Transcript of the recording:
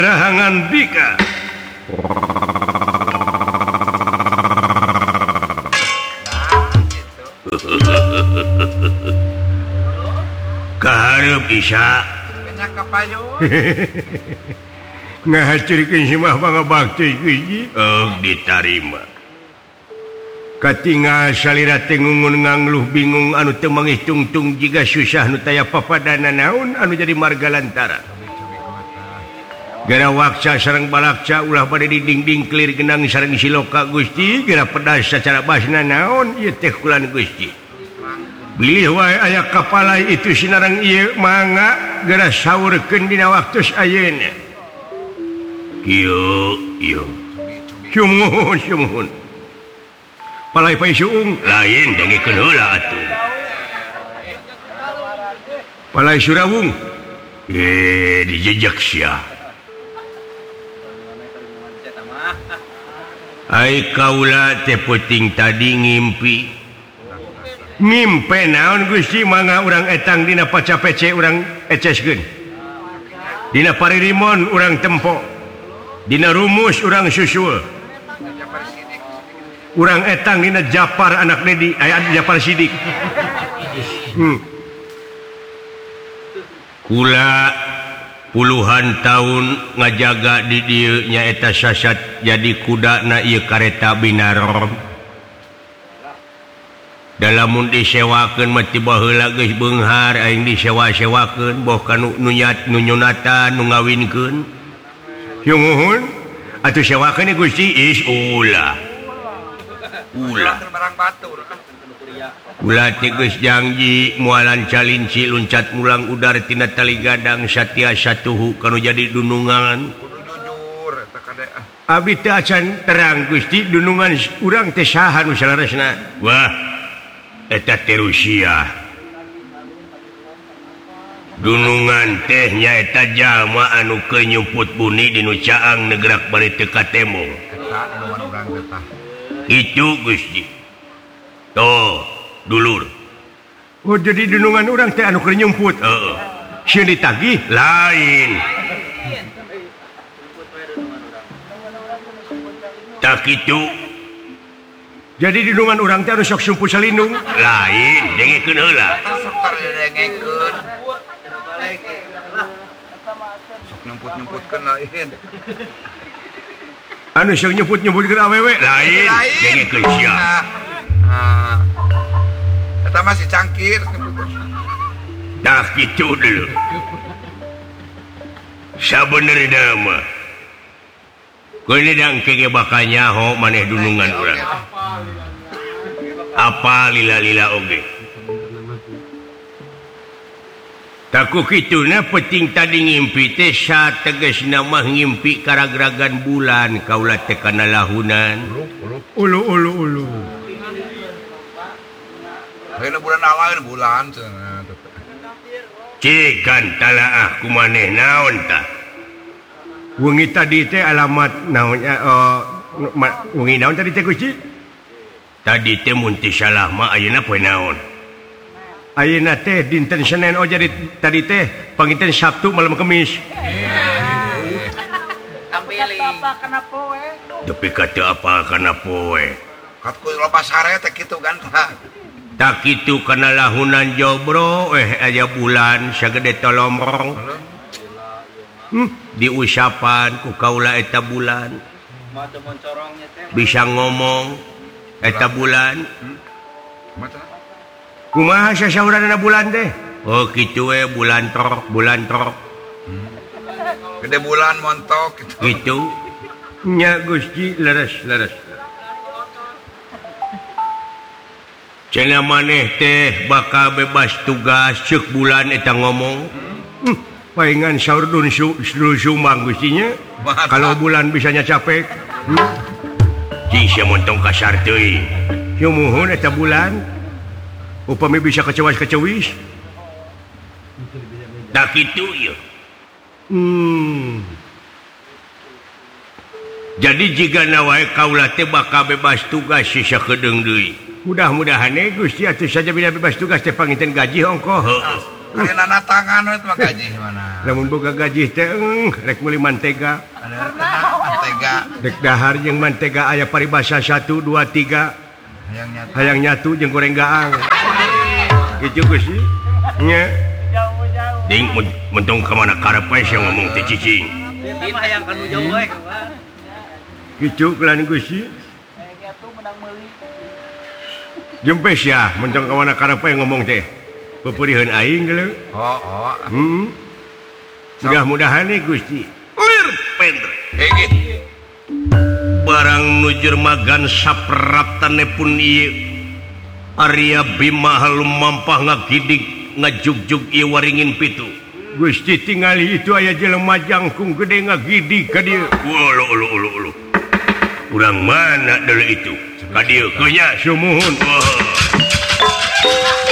rahangan bika kaharep Isya ngahacurikeun si mah pangabakti hiji ditarima katingal salira teh ngungun ngangluh bingung anu teu manghitung-tung jiga susah nu taya papadana naon anu jadi marga lantaran gara waksa sareng balaksa ulah pada dinding clear genang sareng siloka Gusti gara pedas secara basna naon ieu teh kulan Gusti beli wae aya kapalai itu sinareng ieu mangga gara saurkeun dina waktos ayeuna kieu sumuhun palai pai suung lain dengikeun heula atuh palai surawung dijejak sia ai kaula teh peuting tadi ngimpi naon Gusti mangga urang etang dina paca pece urang eceskeun dina paririmon urang tempo dina rumus urang susul urang etang dina Japar anak Dedi aya Japar Sidik kula puluhan tahun ngajaga di dieu nyaeta sasat jadi kudana ieu kareta binarom dalamun disewakeun mah tiba heula geus beunghar aing disewa-sewakeun boh ka nu nyunatan nu ngawinkeun syumuhun atuh sewakeun Gusti ulah ulah teh geus janji moalan calinci luncat mulang udar tina tali gadang satia satuhu kanu jadi dunungan abi teh acan terang Gusti dunungan urang teh saha nu salaresna wah eta teh Rusia dunungan teh nyaeta jalma anu keur nyumput buni dinu caang negrak bari teu katemo itu Gusti toh dulur oh jadi dunungan urang teh anu keur nyumput heeh sieun ditagih lain tak kitu jadi dunungan urang teh anu sok sumput salindung lain dengekeun heula sok nyumput-nyumputkeun lain anu sok nyumput-nyumputkeun awewe lain dengekeun sia eta masih cangkir dah kitu dulu sabenerna mah keunidang kege bakal nyaho maneh dunungan urang apa lila-lila oge taku kituna penting tadi ngimpi teh sategesna mah ngimpi karagragan bulan kaula teh kana lahunan ulu ayeuna bulan awal bulan cenah cikan talaah kumaneh naon tah wengi tadi teh alamat naonnya wengi naon tadi teh Gusti tadi teh mun teu salah mah ayeuna poe naon ayeuna teh dinten Senin jadi tadi teh panginten Sabtu malam Kamis apa kana poe tapi kata apa kana poe katku loba sare teh kitu kan tak kitu kana lahunan jobro aya bulan sagede tolomrong diusapan ku kaula eta bulan bisa ngomong eta bulan kumaha sasaurana bulan teh oh kitu we bulan trok gede bulan montok gitu nya Gusti leres cenah maneh teh bakal bebas tugas ceuk bulan eta ngomong paingan saur dun sumbang Gustinya kalau bulan bisanya capek cing sia montong kasar teuing syumuhun eta bulan upami bisa kecewas-kecewis tak kitu ieu jadi jika wae kaula teh bakal bebas tugas sisa kedeung deui mudah-mudahan Gusti atuh saja bila bebas tugas teh panginten gaji hongko tangan gaji namun boga gaji rek meuli mantega dek dahar jeung mantega aya paribasa 1 2 3 hayang nyatu jeung goreng gaang kitu geus nya ding mentong ka mana karep we sia ngomong teh cicing ieu mah hayang kanu jauh we kitu kelan geus jempe sia mentong ka mana karep we ngomong teh pepuriheun aing geuleuh mudah-mudahan nih Gusti lir pendre barang nujur magan sapraptane pun ieu Arya Bima lumampah ngagidik ngajugjug ieu waringin pitu Gusti tingali itu aya jelema jangkung gede ngagidik ka dieu ulu urang mana deuleu itu ka dieu nya sumuhun